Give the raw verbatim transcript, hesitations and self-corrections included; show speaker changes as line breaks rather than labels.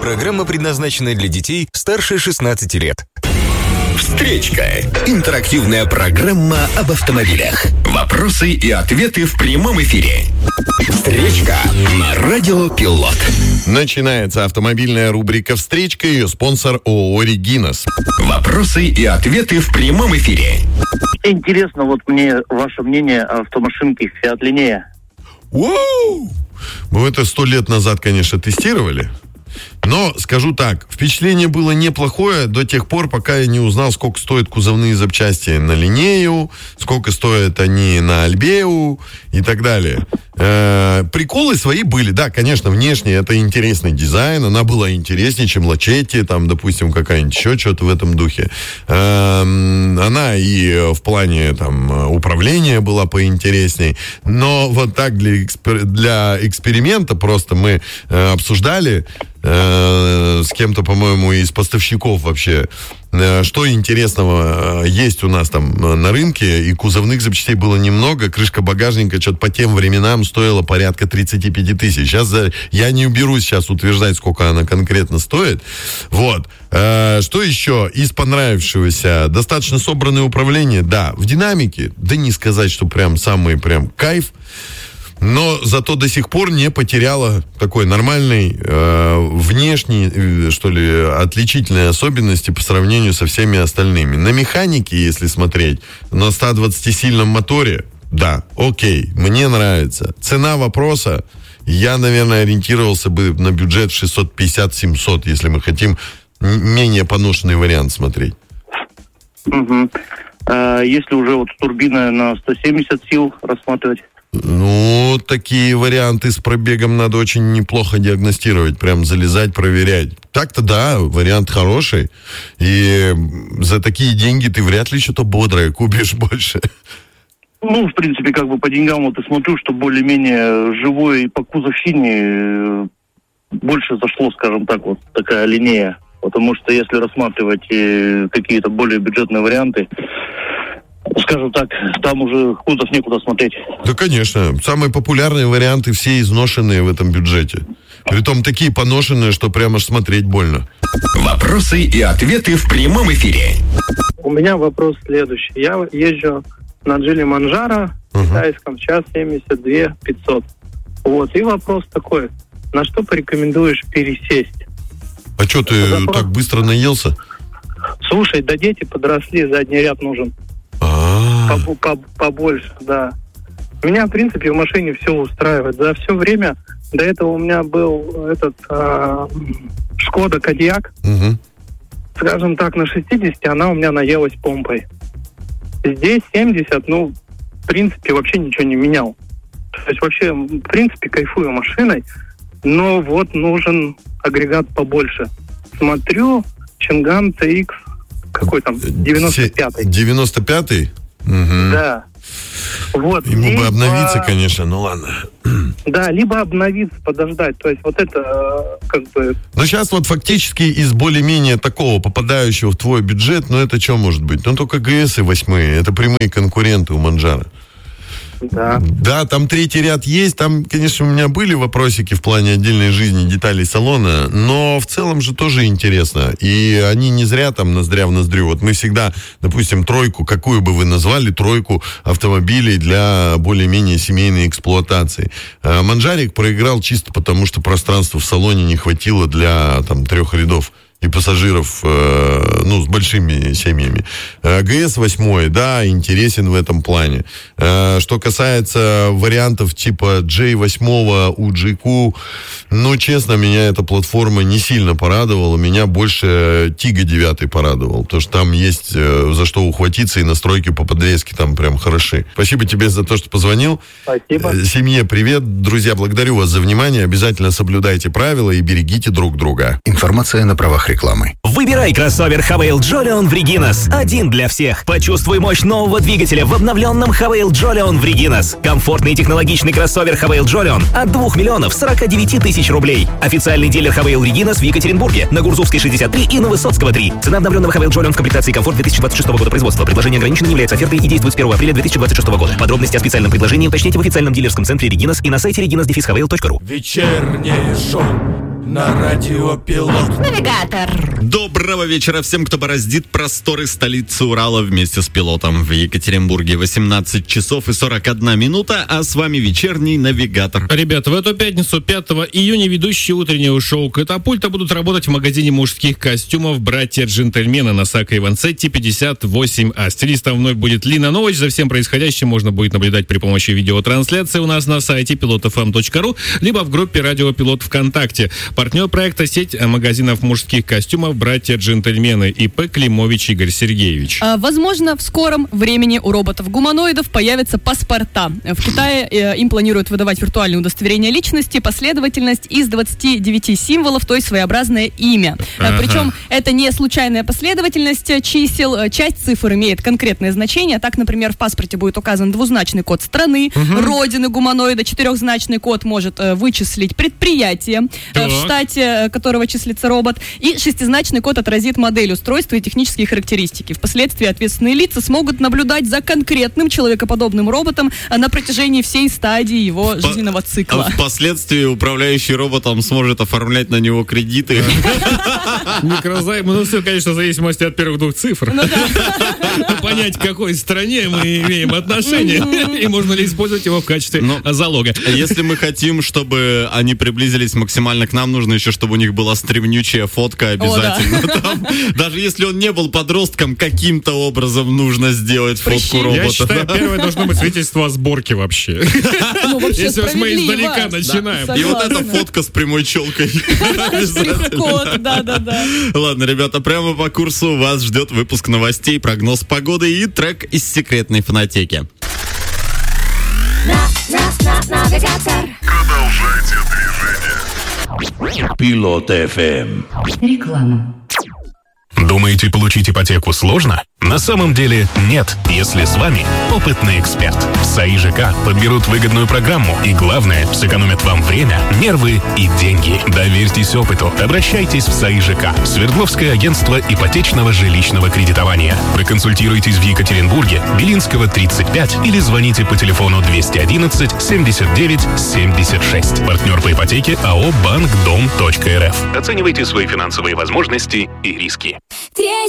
Программа предназначена для детей старше шестнадцати лет.
Встречка. Интерактивная программа об автомобилях. Вопросы и ответы в прямом эфире. Встречка на Радио Пилот.
Начинается автомобильная рубрика «Встречка». Ее спонсор ООО «Регинас».
Вопросы и ответы в прямом эфире.
Интересно, вот мне ваше мнение о автомашинке Fiat Linea.
Воу! Мы это сто лет назад, конечно, тестировали. Но, скажу так, впечатление было неплохое до тех пор, пока я не узнал, сколько стоят кузовные запчасти на Линею, сколько стоят они на Альбею и так далее. Э, приколы свои были. Да, конечно, внешне это интересный дизайн. Она была интереснее, чем Лачетти, там, допустим, какая-нибудь еще что-то в этом духе. Э, она и в плане там управления была поинтересней. Но вот так для, экспер... для эксперимента просто мы э, обсуждали э, с кем-то, по-моему, из поставщиков вообще, э, что интересного есть у нас там на рынке, и кузовных запчастей было немного. Крышка багажника что-то по тем временам стоила порядка тридцать пять тысяч. Сейчас я не берусь сейчас утверждать, сколько она конкретно стоит. Вот. Э, что еще из понравившегося? Достаточно собранное управление, да. В динамике, да не сказать, что прям самый прям кайф. Но зато до сих пор не потеряла такой нормальной э, внешней, э, что ли, отличительной особенности по сравнению со всеми остальными. На механике, если смотреть, на ста двадцатисильном моторе, да, окей, мне нравится. Цена вопроса, я, наверное, ориентировался бы на бюджет шестьсот пятьдесят - семьсот, если мы хотим менее поношенный вариант смотреть.
Угу. А если уже вот турбина на сто семьдесят сил рассматривать?
Ну, такие варианты с пробегом надо очень неплохо диагностировать, прям залезать, проверять. Так-то да, вариант хороший. И за такие деньги ты вряд ли что-то бодрое купишь больше.
Ну, в принципе, как бы по деньгам вот и смотрю, что более-менее живой и по кузовщине больше зашло, скажем так, вот такая линея. Потому что если рассматривать какие-то более бюджетные варианты, скажем так, там уже кузов некуда смотреть.
Да, конечно. Самые популярные варианты все изношенные в этом бюджете. Притом такие поношенные, что прямо аж смотреть больно.
Вопросы и ответы в прямом эфире.
У меня вопрос следующий. Я езжу на Джили Манджаро в uh-huh. китайском, сейчас семьдесят два пятьсот. Вот. И вопрос такой. На что порекомендуешь пересесть?
А что, ты Это так просто... быстро наелся?
Слушай, да дети подросли, задний ряд нужен. Побольше, да. Меня, в принципе, в машине все устраивает. За все время, до этого у меня был этот а, Шкода Кодиак. Угу. Скажем так, на шестидесяти она у меня наелась помпой. Здесь семьдесят, ну, в принципе, вообще ничего не менял. То есть вообще, в принципе, кайфую машиной, но вот нужен агрегат побольше. Смотрю, Чинган ти икс, какой там, девяносто пятый.
девяносто пятый? Угу.
Да. Вот.
Ему
либо...
бы обновиться, конечно, ну ладно.
Да, либо обновиться, подождать. То есть вот это как бы...
Ну сейчас вот фактически из более-менее такого попадающего в твой бюджет, ну это что может быть? Ну только ГСы восьмые, это прямые конкуренты у Манджаро.
Да.
Да, там третий ряд есть. Там, конечно, у меня были вопросики в плане отдельной жизни, деталей салона, но в целом же тоже интересно. И они не зря там ноздря в ноздрю. Вот мы всегда, допустим, тройку, какую бы вы назвали, тройку автомобилей для более-менее семейной эксплуатации. А Манджарик проиграл чисто потому, что пространства в салоне не хватило для там трех рядов и пассажиров, э, ну, с большими семьями. Э, ГС восемь, да, интересен в этом плане. Э, что касается вариантов типа джей восемь у джей кью, ну, честно, меня эта платформа не сильно порадовала. Меня больше Тига девять порадовал, потому что там есть э, за что ухватиться, и настройки по подвеске там прям хороши. Спасибо тебе за то, что позвонил.
Спасибо.
Э, семье привет. Друзья, благодарю вас за внимание. Обязательно соблюдайте правила и берегите друг друга.
Информация на правах рекламы.
Выбирай кроссовер Хавейл Джолион в Регинас. Один для всех. Почувствуй мощь нового двигателя в обновленном Хавейл Джолион в Регинас. Комфортный и технологичный кроссовер Хавейл Джолион от двух миллионов сорок девять тысяч рублей. Официальный дилер Хавейл Регинас в Екатеринбурге. На Гурзувской шестьдесят три и на Высоцкого три. Цена обновленного Хавейл Джолион в комплектации комфорт две тысячи двадцать шестого года производства. Предложение ограничено, не является офертой и действует с первого апреля две тысячи двадцать шестого года. Подробности о специальном предложении уточните в официальном дилерском центре Регинас и на сайте регинас дефис хавейл точка ру.
Вечернее шоу. на радио Пилот.
Навигатор.
Доброго вечера всем, кто бороздит просторы столицы Урала вместе с пилотом. В Екатеринбурге восемнадцать часов и сорок одна минута, а с вами вечерний навигатор.
Ребята, в эту пятницу, пятого июня, ведущие утреннего шоу «Катапульта» будут работать в магазине мужских костюмов «Братья-джентльмены» на Сако Иванцетти пятьдесят восемь А. Стилистом вновь будет Лина Нович. За всем происходящим можно будет наблюдать при помощи видеотрансляции у нас на сайте пилот эф эм точка ру, либо в группе «Радио Пилот» ВКонтакте. Партнер проекта — сеть магазинов мужских костюмов «Братья-джентльмены» ИП Климович Игорь Сергеевич.
А, возможно, в скором времени у роботов-гуманоидов появятся паспорта. В Китае э, им планируют выдавать виртуальное удостоверение личности, последовательность из двадцати девяти символов, то есть своеобразное имя. Ага. Причем это не случайная последовательность чисел, часть цифр имеет конкретное значение. Так, например, в паспорте будет указан двузначный код страны, угу. родины гуманоида, четырехзначный код может э, вычислить предприятие, э, в штате которого числится робот, и шестизначный код отразит модель устройства и технические характеристики. Впоследствии ответственные лица смогут наблюдать за конкретным человекоподобным роботом на протяжении всей стадии его По- жизненного цикла.
Впоследствии управляющий роботом сможет оформлять на него кредиты.
Микрозаймы, ну все, конечно, в зависимости от первых двух цифр. Понять, к какой стране мы имеем отношение, и можно ли использовать его в качестве залога.
Если мы хотим, чтобы они приблизились максимально к нам, нужно еще, чтобы у них была стремнючая фотка обязательно. О, да. Там, даже если он не был подростком, каким-то образом нужно сделать фотку робота.
Я считаю, первое должно быть свидетельство о сборке вообще.
Ну, вообще
если уж мы издалека начинаем.
Да. И вот эта фотка с прямой челкой.
Штрих-код, да-да-да.
Ладно, ребята, прямо по курсу вас ждет выпуск новостей, прогноз погоды и трек из секретной фонотеки.
Продолжайте движение. Пилот эф эм.
Реклама.
Думаете, получить ипотеку сложно? На самом деле нет, если с вами опытный эксперт. В САИ ЖК подберут выгодную программу и, главное, сэкономят вам время, нервы и деньги. Доверьтесь опыту. Обращайтесь в САИ ЖК, Свердловское агентство ипотечного жилищного кредитования. Проконсультируйтесь в Екатеринбурге, Белинского, тридцать пять, или звоните по телефону двести одиннадцать семьдесят девять семьдесят шесть. Партнер по ипотеке АО «Банк Дом.РФ». Оценивайте свои финансовые возможности и риски.